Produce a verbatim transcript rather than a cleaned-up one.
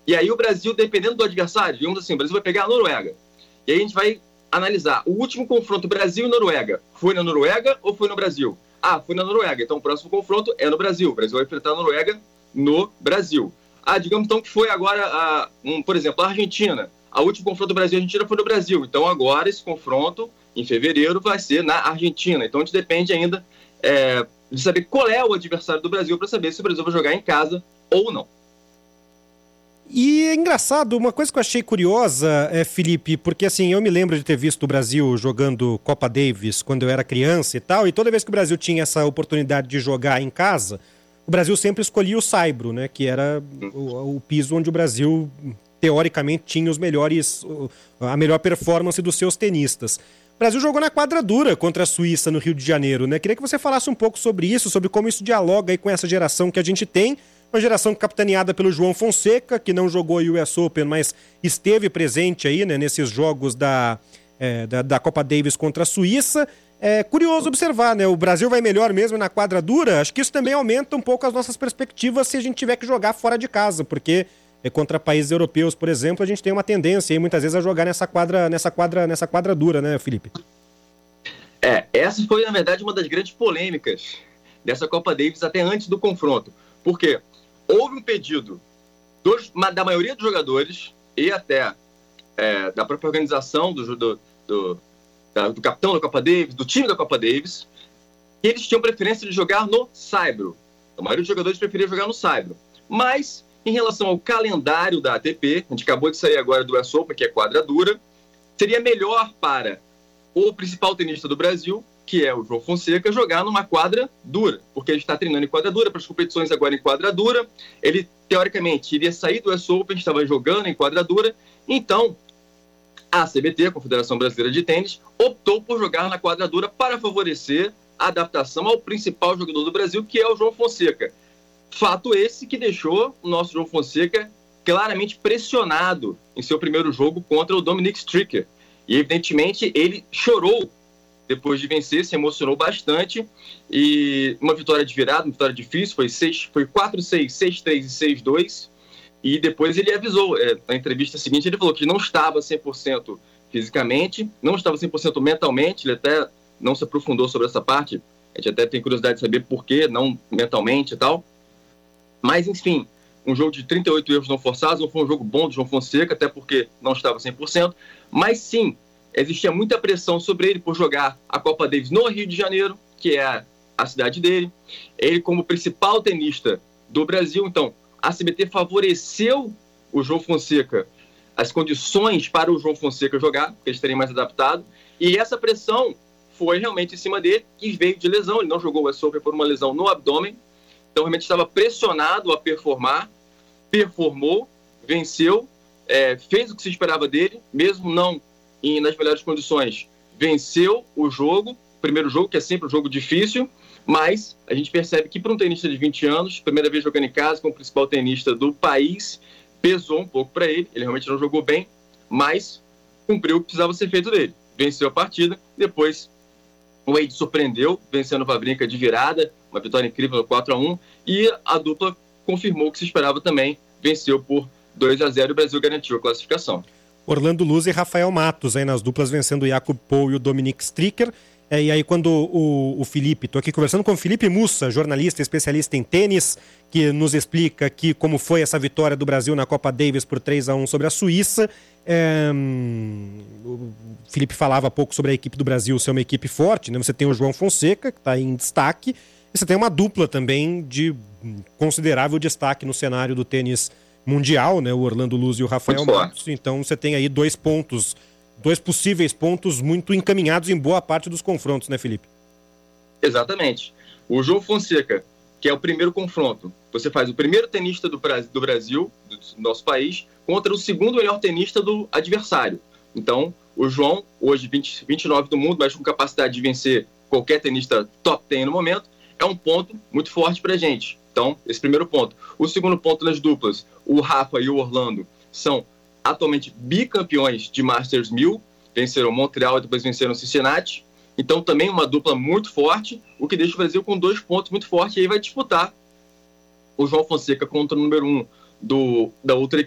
E aí o Brasil, dependendo do adversário, digamos assim, o Brasil vai pegar a Noruega. E aí a gente vai analisar o último confronto Brasil e Noruega. Foi na Noruega ou foi no Brasil? Ah, foi na Noruega. Então o próximo confronto é no Brasil. O Brasil vai enfrentar a Noruega no Brasil. Ah, digamos então que foi agora, a, um, por exemplo, a Argentina. O último confronto do Brasil e Argentina foi no Brasil. Então agora esse confronto, em fevereiro, vai ser na Argentina. Então a gente depende ainda é, de saber qual é o adversário do Brasil para saber se o Brasil vai jogar em casa ou não. E é engraçado, uma coisa que eu achei curiosa, é, Felipe, porque assim, eu me lembro de ter visto o Brasil jogando Copa Davis quando eu era criança e tal, e toda vez que o Brasil tinha essa oportunidade de jogar em casa, o Brasil sempre escolhia o saibro, né, que era o, o piso onde o Brasil, teoricamente, tinha os melhores, a melhor performance dos seus tenistas. O Brasil jogou na quadra dura contra a Suíça no Rio de Janeiro, né? Queria que você falasse um pouco sobre isso, sobre como isso dialoga aí com essa geração que a gente tem, uma geração capitaneada pelo João Fonseca, que não jogou a U S Open, mas esteve presente aí, né, nesses jogos da, é, da, da Copa Davis contra a Suíça. É curioso observar, né? O Brasil vai melhor mesmo na quadra dura. Acho que isso também aumenta um pouco as nossas perspectivas se a gente tiver que jogar fora de casa, porque é, contra países europeus, por exemplo, a gente tem uma tendência aí, muitas vezes a jogar nessa quadra, nessa quadra, nessa quadra dura, né, Felipe? É, essa foi, na verdade, uma das grandes polêmicas dessa Copa Davis até antes do confronto. Por quê? Houve um pedido dos, da maioria dos jogadores e até é, da própria organização do, do, do, da, do capitão da Copa Davis, do time da Copa Davis, que eles tinham preferência de jogar no saibro. A maioria dos jogadores preferia jogar no saibro. Mas, em relação ao calendário da A T P, a gente acabou de sair agora do U S Open, que é quadra dura, seria melhor para o principal tenista do Brasil, que é o João Fonseca, jogar numa quadra dura, porque ele está treinando em quadra dura, para as competições agora em quadra dura. Ele, teoricamente, iria sair do U S Open, estava jogando em quadra dura. Então, a C B T, a Confederação Brasileira de Tênis, optou por jogar na quadra dura para favorecer a adaptação ao principal jogador do Brasil, que é o João Fonseca. Fato esse que deixou o nosso João Fonseca claramente pressionado em seu primeiro jogo contra o Dominic Stricker. E, evidentemente, ele chorou depois de vencer, se emocionou bastante, e uma vitória de virada, uma vitória difícil, foi, seis, foi quatro a seis, seis a três e seis a dois, e depois ele avisou, é, na entrevista seguinte, ele falou que não estava cem por cento fisicamente, não estava cem por cento mentalmente, ele até não se aprofundou sobre essa parte, a gente até tem curiosidade de saber por que, não mentalmente e tal, mas enfim, um jogo de trinta e oito erros não forçados, não foi um jogo bom do João Fonseca, até porque não estava cem por cento, mas sim, existia muita pressão sobre ele por jogar a Copa Davis no Rio de Janeiro, que é a cidade dele. Ele como principal tenista do Brasil, então a C B T favoreceu o João Fonseca, as condições para o João Fonseca jogar, porque ele estaria mais adaptado, e essa pressão foi realmente em cima dele, que veio de lesão, ele não jogou o U S Open por uma lesão no abdômen, então realmente estava pressionado a performar, performou, venceu, é, fez o que se esperava dele, mesmo não e nas melhores condições, venceu o jogo, o primeiro jogo, que é sempre um jogo difícil, mas a gente percebe que para um tenista de vinte anos, primeira vez jogando em casa, como principal tenista do país, pesou um pouco para ele, ele realmente não jogou bem, mas cumpriu o que precisava ser feito dele. Venceu a partida, depois o Wade surpreendeu, vencendo o Wawrinka de virada, uma vitória incrível no quatro a um, e a dupla confirmou o que se esperava também, venceu por dois a zero e o Brasil garantiu a classificação. Orlando Luz e Rafael Matos aí nas duplas, vencendo o Jakob Pohl e o Dominic Stricker. É, e aí quando o, o Felipe, estou aqui conversando com o Felipe Mussa, jornalista especialista em tênis, que nos explica aqui como foi essa vitória do Brasil na Copa Davis por três a um sobre a Suíça. É, o Felipe falava há pouco sobre a equipe do Brasil ser uma equipe forte, né? Você tem o João Fonseca, que está em destaque, e você tem uma dupla também de considerável destaque no cenário do tênis mundial, né? O Orlando Luz e o Rafael Matos. Então você tem aí dois pontos, dois possíveis pontos muito encaminhados em boa parte dos confrontos, né, Felipe? Exatamente. O João Fonseca, que é o primeiro confronto, você faz o primeiro tenista do, do Brasil, do nosso país, contra o segundo melhor tenista do adversário. Então, o João, hoje vinte, vinte e nove do mundo, mas com capacidade de vencer qualquer tenista top dez no momento, é um ponto muito forte pra gente. Então, esse primeiro ponto. O segundo ponto nas duplas, o Rafa e o Orlando são atualmente bicampeões de Masters mil, venceram Montreal e depois venceram Cincinnati. Então, também uma dupla muito forte, o que deixa o Brasil com dois pontos muito fortes. E aí vai disputar o João Fonseca contra o número um do, da outra equipe.